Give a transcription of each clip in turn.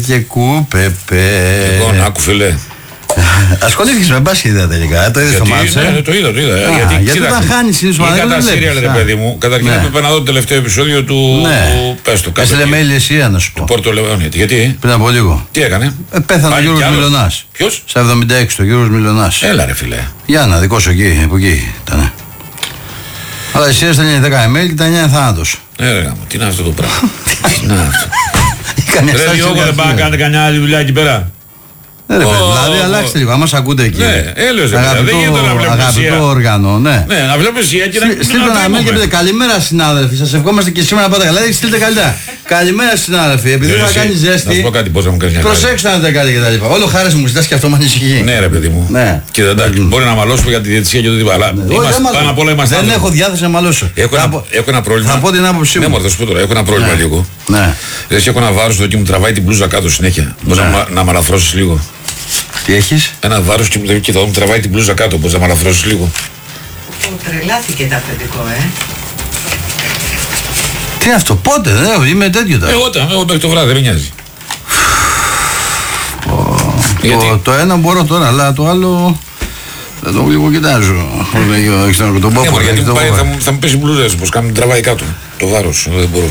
Και κούπεπε. Λοιπόν, άκου φίλε. Ασχολήθηκες με μπάσκετ τελικά, το είδες στο μάτς? Ναι, το είδα. Γιατί όταν χάνεις συνήθως ή κατά σύριαλ, ρε παιδί μου. Καταρχήν έπρεπε να δω το τελευταίο επεισόδιο του. Πες το. Έστειλε mail εσύ να σου πω. Του Πόρτο Λεόνιετ. Γιατί? Πριν από λίγο. Τι έκανε? Πέθανε ο Γιώργος Μιλωνάς. Ποιος? Στα 76 το Γιώργος Μιλωνάς. Έλα ρε φίλε. Γιάννα, δικός σου εκεί, από εκεί ήταν. Αλλά εσύ έστειλε 10 email και τα 9 θάνατος. Ρε, τι είναι αυτό το πράγμα? Τι είναι αυτό? Ρε Διόγκο, δεν πάει να κάνετε κανένα άλλη δουλειά εκεί πέρα? Δηλαδή, αλλάξτε λίγο, άμα σ' ακούτε εκεί. Ναι, έλεος, δεν γίνεται να βλέπουμε αγαπητό όργανο, ναι. Ναι, να βλέπουμε εσύ και να στείλτε ένα mail και πείτε καλημέρα συνάδελφοι, σας ευχόμαστε και σήμερα να πάτε καλά. Στείλτε καλύτερα. Καλημέρα συνάδελφοι, επειδή θα κάνει ζέστη. Να σου πω κάτι, πώς θα μου κάνεις μια χάρη. Προσέξτε να δείτε κάτι κτλ. Όλο χάρες μου ζητάς και αυτό με ανησυχεί. Ναι, ρε παιδί μου. Και εντάξει, μπορεί να μαλώσουμε για τη διαιτησία και το τίποτα. Αλλά πάνω απ' όλα είμαστε. Δεν έχω διάθεση να μαλώσω. Έχω ένα πρόβλημα. Θα πω την άποψή μου. Ναι, μωρέ, θα σου πω τώρα, έχω ένα πρόβλημα λίγο. Έχω ένα βάρος εδώ και μου τραβάει την μπλούζα κάτω συνέχεια. Μπορεί να μαλαφρώσεις λίγο? Τι έχεις? Ένα βάρος και θα μου τραβάει την μπλούζα κάτω. Μπορείς να μαλαφρώσεις λίγο? Τρελάθηκε τα αφεντικό, Τι είναι αυτό, πότε, είμαι τέτοιο τώρα. Εγώ μέχρι το βράδυ, δεν με νοιάζει. Το ένα μπορώ τώρα, αλλά το άλλο δεν το λίγο κοιτάζω. Τον πόπο. Γιατί θα μου πέσει μπλούζα, πως κάνει τραβάει κάτω. Το βάρος, δεν μπορώ.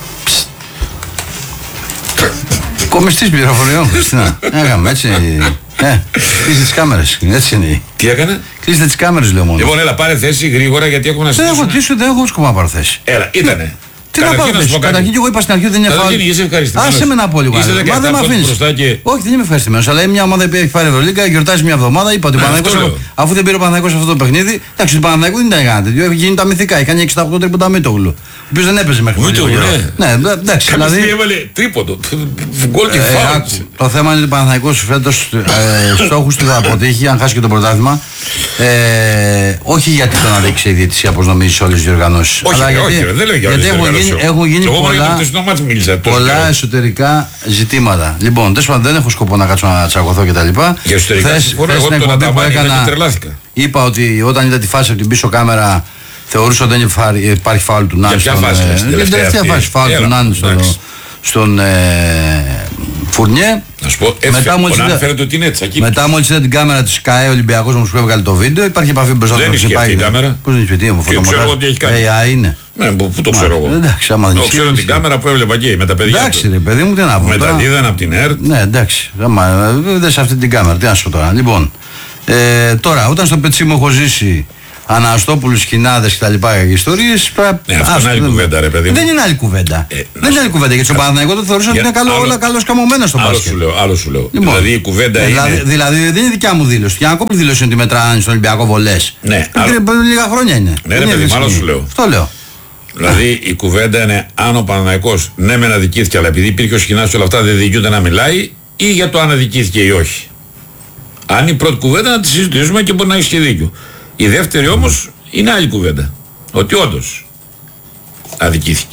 Κομιστής πληροφοριών, Χριστίνα. Έκαμε έτσι. Κλείστε τις κάμερες, έτσι είναι. Τι έκανε? Κλείστε τις κάμερες, λέω μόνο. Λοιπόν, έλα, πάρε θέση γρήγορα γιατί έχουμε να συζητήσουμε. Δεν έχω σκοπό να πάρω θέση. Έλα, ήτανε. Τι να πάρω θέση? Καταρχήν και εγώ είπα στην αρχή ότι δεν είναι φάουλ. Άσε με να πω λίγο. Μα δεν με αφήνεις. Όχι, δεν είμαι ευχαριστημένος, αλλά μια ομάδα που έχει πάρει Ευρωλίγκα, γιορτάζει μια εβδομάδα. Είπα ότι ο Παναθηναϊκός, αφού δεν πήρε ο Παναθηναϊκός αυτό το παιχνίδι, εντάξει, ο Παναθηναϊκός δεν ήταν κανένα τέτοιο. Έχει γίνει τα μυθικά, έχει κάνει 68 τρίποτα Μίτογλου. Ο οποίος δεν έπαιζε μέχρι τώρα. Ναι, εντάξει. Δηλαδή έβαλε τρίποντο. Γκολ και φάουλ. Το θέμα είναι ότι ο Παναθηναϊκός φέτος στόχους του θα αποτύχει, αν χάσει και το πρωτάθλημα. Όχι γιατί τον αδείξει η διαιτησία, όπως νομίζεις όλες τις διοργανώσεις. Όχι, δεν λέω για όλες τις διοργανώσεις. Έχουν γίνει πολλά εσωτερικά ζητήματα. Λοιπόν, δεν έχω σκοπό να κάτσω να τσακωθώ κτλ. Για εσωτερικά συμφωνώ, εγώ τον Αταμάνη τρελάθηκα. Είπα ότι όταν είδα τη φάση από την πίσω κάμερα θεωρούσα ότι δεν υπάρχει φάουλ του Νάνη. Για ποια φάση? Στην τελευταία φάση φάουλ του Νάνη στον Φουρνιέ. Να σου πω, μετά μόλις είδα την κάμερα της ΚΑΕ Ολυμπιακός όμως που έβγαλε το βίντεο, υπάρχει επαφή μπροστά του. Δεν ισχύει αυτή η κάμερα. Πώς δεν ισχύει, μου ξέρω ότι έχει κάνει. είναι. Ναι, πού το ξέρω εγώ. Εντάξει, άμα δεν ξέρω την κάμερα που έβλεπα εκεί με τα παιδιά. Εντάξει, ρε παιδί μου, τι να πω. Μεταδίδαν από την ΕΡΤ. Ναι, εντάξει. Δεν σε αυτή την κάμερα, τι να σου πω τώρα. Λοιπόν, τώρα, όταν στο πετσί μου έχω ζήσει Αναστόπουλους, Χινάδες και τα λοιπά και ιστορίες. Ναι, αυτό είναι άλλη κουβέντα, ρε παιδί μου. Δεν είναι άλλη κουβέντα. Δεν είναι άλλη κουβέντα. Γιατί στον Παναθηναϊκό το θεωρούσα ότι είναι όλα καλώς καμωμένα στο μπάσκετ. Άλλο σου λέω. Δηλαδή η κουβέντα είναι. Δηλαδή δεν είναι δικιά μου δήλωση. Για να κόψει δήλωση ότι μετράνε στον Ολυμπιακό βολές. Ναι. Πριν λίγα χρόνια είναι. Ναι, ρε παιδί μου, άλλο σου λέω. Αυτό λέω. Δηλαδή η κουβέντα είναι αν ο Παναθηναϊκός ναι μεν αδικήθηκε, αλλά επειδή υπήρχε ο Σχοινάς και όλα αυτά δεν δικαιούται να μιλάει, ή για το αν αδικήθηκε ή όχι. Αν η πρώτη κουβέντα να τη συζητήσουμε και μπορεί να έχει και δίκιο. Η δεύτερη όμως είναι άλλη κουβέντα. Ότι όντως αδικήθηκε.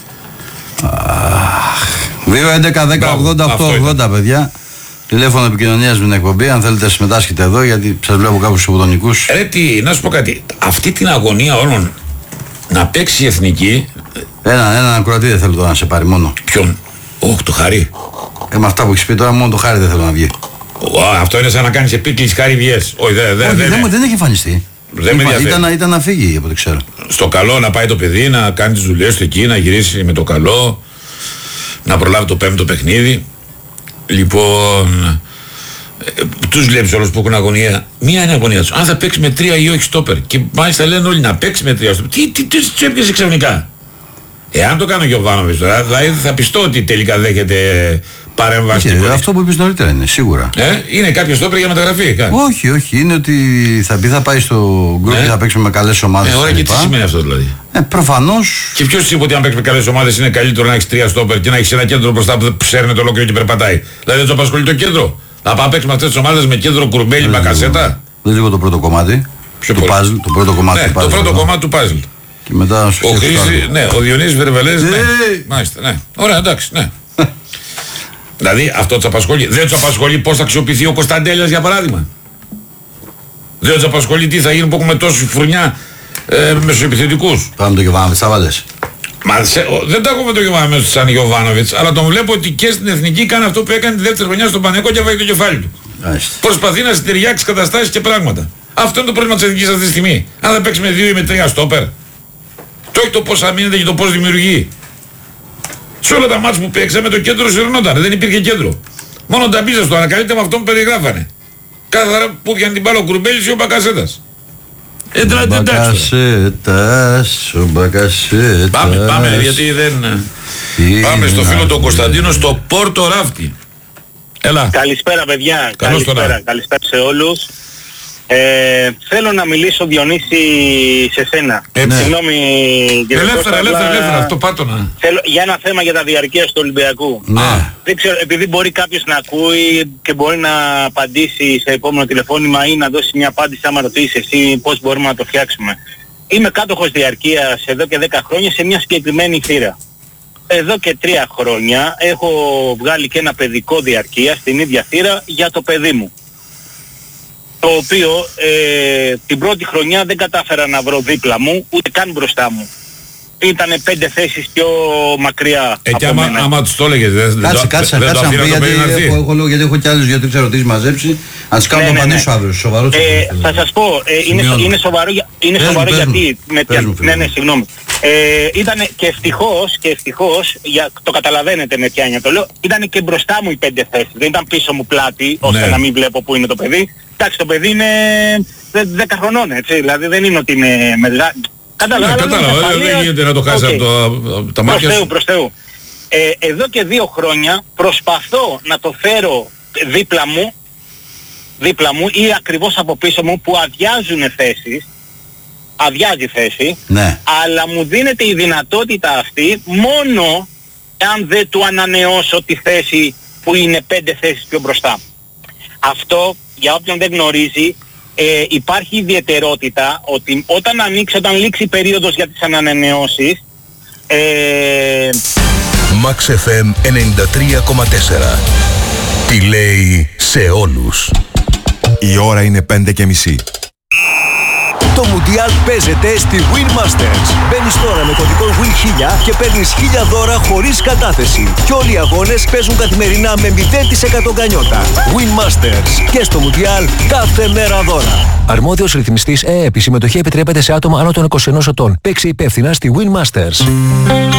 2-11-10-80-8-80 παιδιά. Τηλέφωνο επικοινωνίας με την εκπομπή. Αν θέλετε να συμμετάσχετε εδώ, γιατί σας βλέπω κάποιους υποτονικούς. Να σου πω κάτι. Αυτή την αγωνία όλων να παίξει η εθνική. Έναν ακροατή δεν θέλω τώρα να σε πάρει μόνο. Ποιον? Όχι, το Χαρί. Με αυτά που έχεις πει τώρα, μόνο το Χάρη δεν θέλω να βγει. Αυτό είναι σαν να κάνεις επίκληση Χάρη Βιές. Όχι, δεν έχει εμφανιστεί. Ήταν να φύγει από ό,τι ξέρω. Στο καλό να πάει το παιδί, να κάνει τις δουλειές του εκεί, να γυρίσει με το καλό, να προλάβει το πέμπτο παιχνίδι. Λοιπόν, τους βλέπεις όλους που έχουν αγωνία. Μία είναι αγωνία τους. Αν θα παίξει με 3 ή όχι στόπερ. Και μάλιστα λένε όλοι να παίξει με 3 στόπερ. Τι τους έπιασε ξαφνικά? Εάν το κάνω και ο Βάνοβιτς τώρα, δηλαδή θα πιστώ ότι τελικά δέχεται παρέμβαση. Αυτό που είπες νωρίτερα είναι, σίγουρα. Είναι κάποιο στόπερ για μεταγραφή? Όχι, είναι ότι θα πάει στο γκρουπ και θα παίξουμε με καλές ομάδες. Ωραία, και τι σημαίνει αυτό δηλαδή? Προφανώς. Και ποιος είπε ότι αν παίξει με καλές ομάδες είναι καλύτερο να έχεις 3 στόπερ και να έχεις ένα κέντρο μπροστά που ψέρνει το ολόκληρο και περπατάει? Δηλαδή δεν του απασχολεί το κέντρο? Να πάμε παίξει με αυτές τις ομάδες με κέντρο Κουρμπέλι, Μπακασέτα. Δεν λίγο το πρώτο κομμάτι. Το πρώτο κομμάτι του παζλ. Και μετά ο Διονύσης Βερβελές. Μάλιστα, ναι. Ωραία, εντάξει, ναι. Δηλαδή αυτό τους απασχολεί. Δεν τους απασχολεί πώς θα αξιοποιηθεί ο Κωνσταντέλιας για παράδειγμα? Δεν τους απασχολεί τι θα γίνει που έχουμε τόση φουρνιά μεσοεπιθετικούς? Πάμε το Γιωβάνοβιτς, θα βάλες. Δεν τα έχω με τον Γιωβάνοβιτς σαν Γιωβάνοβιτς, αλλά τον βλέπω ότι και στην εθνική κάνει αυτό που έκανε τη δεύτερη χρονιά στον Παναθηναϊκό και βάζει το κεφάλι του. Προσπαθεί να συντεριάξει καταστάσεις και πράγματα. Αυτό είναι το πρόβλημα της εθνικής αυτή τη στιγμή. Αν δεν παίξει με 2 ή με 3 στόπερ. Το όχι το πώς αμήνεται και το πώς δημιουργεί. Σε όλα τα μάτς που παίξαμε το κέντρο συρρωνόταν, δεν υπήρχε κέντρο. Μόνο τα μπίζα στο ανακαλύπτει με αυτό που περιγράφανε. Κάθε φορά που πιάνει την μπάλα ο Κουρμπέλης ή ο Μπακασέτας. Ο Μπακασέτας. Πάμε γιατί δεν... Πάμε στο φίλο τον Κωνσταντίνο στο Πόρτο Ράφτη. Έλα. Καλησπέρα παιδιά. Καλησπέρα σε όλους. Θέλω να μιλήσω, Διονύση, σε σένα. Συγγνώμη κύριε Κώστα, ελεύθερα, αυτό πάτωνα. Θέλω για ένα θέμα για τα διαρκείας του Ολυμπιακού. Δεν ξέρω, επειδή μπορεί κάποιος να ακούει και μπορεί να απαντήσει σε επόμενο τηλεφώνημα ή να δώσει μια απάντηση άμα ρωτήσει εσύ πώς μπορούμε να το φτιάξουμε. Είμαι κάτοχος διαρκείας εδώ και 10 χρόνια σε μια συγκεκριμένη θύρα. Εδώ και 3 χρόνια έχω βγάλει και ένα παιδικό διαρκεία στην ίδια θύρα για το παιδί μου. Το οποίο την πρώτη χρονιά δεν κατάφερα να βρω δίπλα μου, ούτε καν μπροστά μου. Ήτανε 5 θέσεις πιο μακριά από μένα. Άμα τους το έλεγες, κάτσε να πει, γιατί έχω κι άλλες 2-3 ερωτήσεις μαζέψει. Αν τις κάνω να απαντήσω αύριο, σοβαρό. Θα σας πω, είναι σοβαρό γιατί... Ναι, συγγνώμη. Ήτανε και ευτυχώς, το καταλαβαίνετε με ποια έννοια το λέω, ήτανε και μπροστά μου οι 5 θέσεις. Δεν ήταν πίσω μου πλάτη, ώστε να μην βλέπω που είναι το παιδί. Εντάξει, το παιδί είναι 10 χρονών, έτσι, δηλαδή δεν είναι ότι είναι μεγάλο. Κατάλαβα, δεν γίνεται να το χάσει από τα μάτια σου. Προς Θεού. Εδώ και 2 χρόνια προσπαθώ να το φέρω δίπλα μου ή ακριβώς από πίσω μου που αδειάζει θέση, αλλά μου δίνεται η δυνατότητα αυτή μόνο αν δεν του ανανεώσω τη θέση που είναι 5 θέσεις πιο μπροστά. Αυτό, για όποιον δεν γνωρίζει, υπάρχει ιδιαιτερότητα ότι όταν λήξει η περίοδος για τις ανανεώσεις... Max FM 93,4. Τι λέει σε όλους. Η ώρα είναι 5:30. Το Μουντιάλ παίζεται στη Win Masters. Μπαίνεις τώρα με κωδικό WIN1000 και παίρνεις 1000 δώρα χωρίς κατάθεση. Και όλοι οι αγώνες παίζουν καθημερινά με 0% γκανιότα. Win Masters. Και στο Μουντιάλ κάθε μέρα δώρα. Αρμόδιος ρυθμιστής ΕΕΠ. Η συμμετοχή επιτρέπεται σε άτομα άνω των 21 ετών. Παίξε υπεύθυνα στη Win Masters.